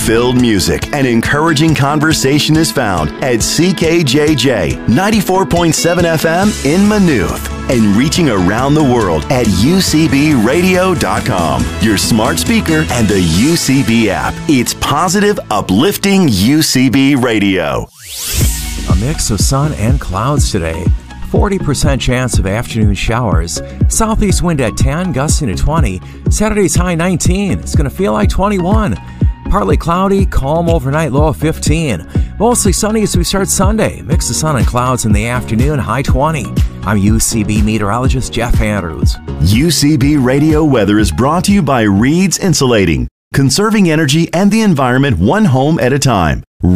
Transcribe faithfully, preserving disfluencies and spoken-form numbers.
Fun-filled music and encouraging conversation is found at C K J J ninety-four point seven F M in Maynooth and reaching around the world at U C B radio dot com, your smart speaker and the U C B app. It's positive, uplifting U C B radio. A mix of sun and clouds today. forty percent chance of afternoon showers. Southeast wind at ten, gusting to twenty. Saturday's high nineteen. It's going to feel like twenty-one. Partly cloudy, calm overnight, low of fifteen. Mostly sunny as we start Sunday. Mix of sun and clouds in the afternoon, high twenty. I'm U C B meteorologist Jeff Andrews. U C B Radio Weather is brought to you by Reed's Insulating, conserving energy and the environment one home at a time.